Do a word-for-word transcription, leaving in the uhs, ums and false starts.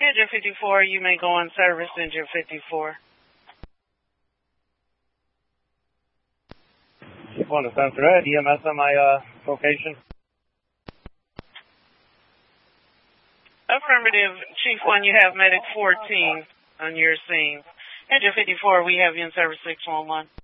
Engine fifty-four, you may go on service, Engine fifty-four. Chief one to Spencer Ed, E M S on my uh, location. Affirmative, Chief one, you have Medic fourteen on your scene. Engine fifty-four, we have you in service six one one.